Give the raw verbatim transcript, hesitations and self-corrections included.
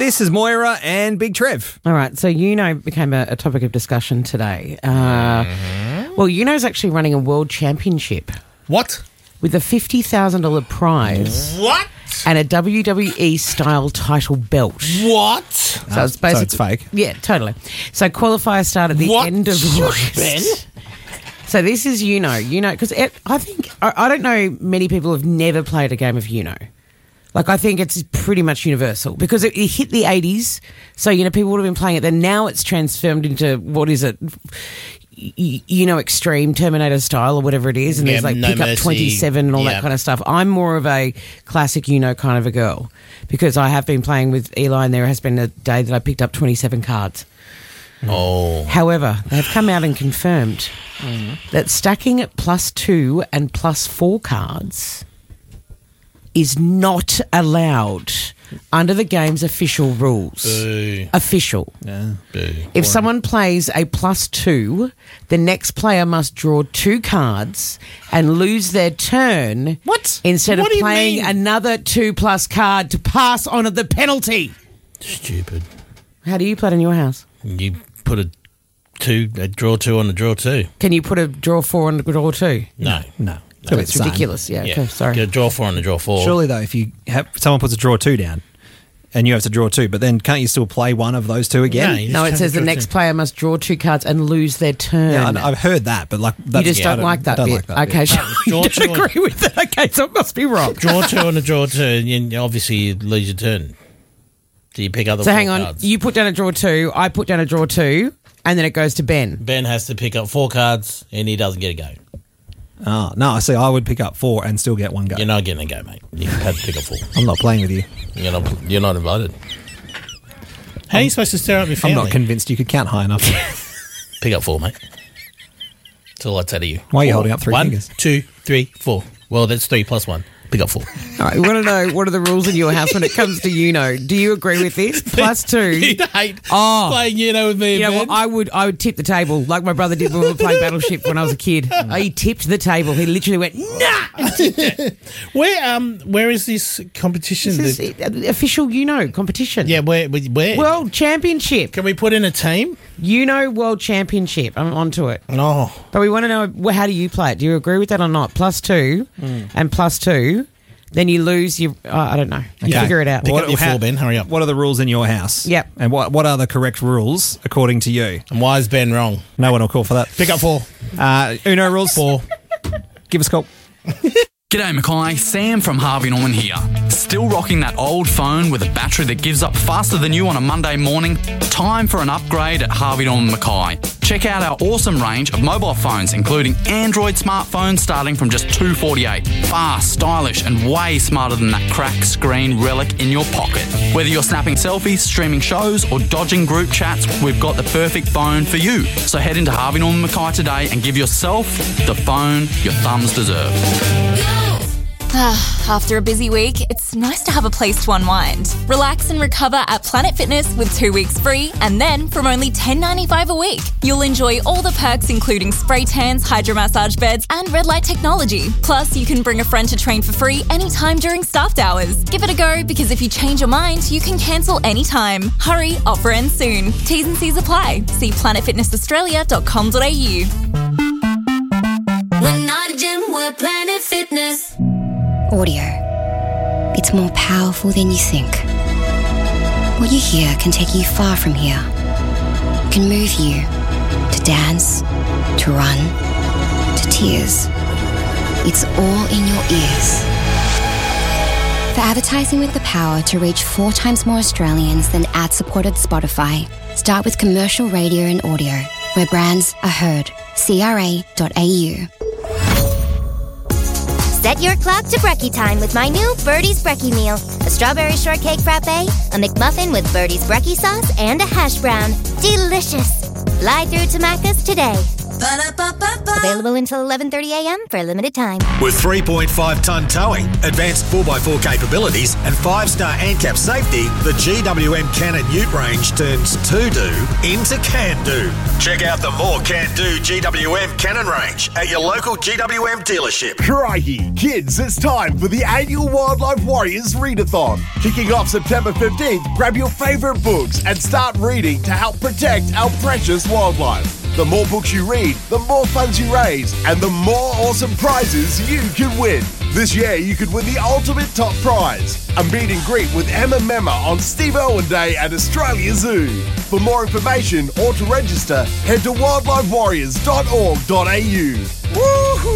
This is Moira and Big Trev. All right, so Uno became a, a topic of discussion today. Uh, mm-hmm. Well, Uno's actually running a world championship. What? With a fifty thousand dollars prize. What? And a W W E-style title belt. What? So Uh, it's basically... so it's fake? Yeah, totally. So qualifiers start at the what? end of August. Ben? So this is Uno. Uno, because I think... I, I don't know many people have never played a game of Uno. Like, I think it's pretty much universal because it, it hit the eighties. So, you know, people would have been playing it. Then now it's transformed into, what is it, you, you know, extreme Terminator style or whatever it is. And Yeah, there's like no pick up mercy. twenty-seven and all Yeah. that kind of stuff. I'm more of a classic Uno kind of a girl because I have been playing with Eli and there has been a day that I picked up twenty-seven cards. Oh. However, they've come out and confirmed Mm. that stacking at plus two and plus four cards is not allowed under the game's official rules. Boo. Official. Yeah. Boo. If someone plays a plus two, the next player must draw two cards and lose their turn. What? Instead What of do you playing mean? another two plus card to pass on at the penalty. Stupid. How do you play it in your house? You put a two, a draw two on a draw two. Can you put a draw four on a draw two? No. No. So it's ridiculous. Yeah, Yeah. okay, sorry. Get a draw four on a draw four. Surely, though, if you have someone puts a draw two down and you have to draw two, but then can't you still play one of those two again? No, you No, just it have says to the draw next two. player must draw two cards and lose their turn. Yeah, I- I've heard that, but like you that's, just yeah, I don't like that don't bit. like that okay, bit. sure. Draw you two don't on- agree with that. Okay, so it must be wrong. Draw two on a draw two, and you, obviously you lose your turn. Do you pick up the So four hang on, cards? you put down a draw two, I put down a draw two, and then it goes to Ben. Ben has to pick up four cards, and he doesn't get a go. Oh, no, I see. I would pick up four and still get one go. You're not getting a go, mate. You have to pick up four. I'm not playing with you. You're not. You're not invited. How are you supposed to stir up your I'm family? not convinced you could count high enough. Pick up four, mate. That's all I'd say to you. Why are you Four. holding up three One, fingers? two, three, four. Well, that's three plus one. Pick up four. All right, we want to know what are the rules in your house when it comes to Uno. Do you agree with this? Plus two. You'd hate Oh. playing Uno with me, You know Ben. what? I would I would tip the table like my brother did when we were playing Battleship when I was a kid. Oh, he tipped the table. He literally went, nah! Where um where is this competition? This that- is official Uno competition. yeah, where where? World Championship. Can we put in a team? Uno World Championship. I'm onto it. No. But we want to know, well, how do you play it? Do you agree with that or not? Plus two and plus two, then you lose your, uh, I don't know. You Okay. figure it out. Pick What- up your how- four, Ben. Hurry up. What are the rules in your house? Yep. And what what are the correct rules according to you? And why is Ben wrong? No one will call for that. Pick up four. Uh, Uno rules. Four. Give us a call. G'day Mackay, Sam from Harvey Norman here. Still rocking that old phone with a battery that gives up faster than you on a Monday morning? Time for an upgrade at Harvey Norman Mackay. Check out our awesome range of mobile phones, including Android smartphones starting from just two dollars forty-eight. Fast, stylish, and way smarter than that cracked screen relic in your pocket. Whether you're snapping selfies, streaming shows, or dodging group chats, we've got the perfect phone for you. So head into Harvey Norman Mackay today and give yourself the phone your thumbs deserve. After a busy week, it's nice to have a place to unwind. Relax and recover at Planet Fitness with two weeks free, and then from only ten dollars ninety-five a week. You'll enjoy all the perks including spray tans, hydro massage beds, and red light technology. Plus, you can bring a friend to train for free anytime during staffed hours. Give it a go, because if you change your mind, you can cancel anytime. Hurry, offer ends soon. T's and C's apply. See planet fitness australia dot com dot a u. We're not a gym, we're Planet Fitness. Audio. It's more powerful than you think. What you hear can take you far from here. It can move you to dance, to run, to tears. It's all in your ears. For advertising with the power to reach four times more Australians than ad-supported Spotify, start with commercial radio and audio, where brands are heard. C R A dot A U. Set your clock to brekkie time with my new Birdie's Brekkie Meal. A strawberry shortcake frappe, a McMuffin with Birdie's Brekkie sauce, and a hash brown. Delicious. Fly through to Macca's today. Ba-da-ba-ba-ba. Available until eleven thirty a.m. for a limited time. With three point five tonne towing, advanced four by four capabilities and five star ANCAP safety, the G W M Cannon Ute range turns to-do into can-do. Check out the more can-do G W M Cannon range at your local G W M dealership. Crikey, kids, it's time for the annual Wildlife Warriors Readathon. Kicking off September fifteenth, grab your favourite books and start reading to help protect our precious wildlife. The more books you read, the more funds you raise, and the more awesome prizes you can win. This year, you could win the ultimate top prize, a meet and greet with Emma Memma on Steve Irwin Day at Australia Zoo. For more information or to register, head to wildlife warriors dot org dot a u. Woo!